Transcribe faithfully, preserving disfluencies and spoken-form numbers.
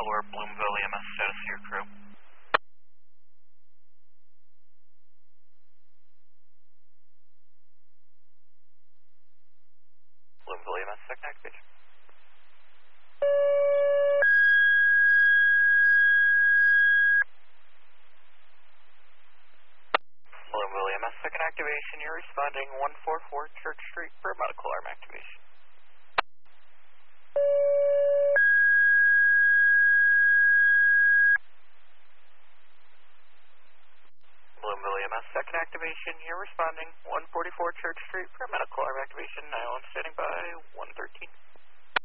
Delaware, Bloomville E M S, status of your crew. Bloomville E M S, second activation. Bloomville E M S, second activation. You're responding one forty-four Church Street for a medical arm activation. Bloomville E M S, second activation. You're responding one forty-four Church Street for a medical arm activation. nine one one standing by, one thirteen.